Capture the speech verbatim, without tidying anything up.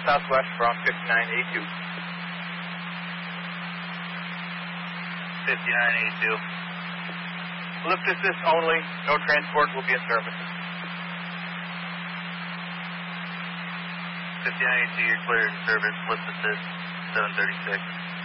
Southwest from fifty-nine eighty-two. fifty-nine eighty-two. Lift assist only. No transport will be in service. fifty-nine eighty-two, you're cleared in service. Lift assist, seven thirty-six.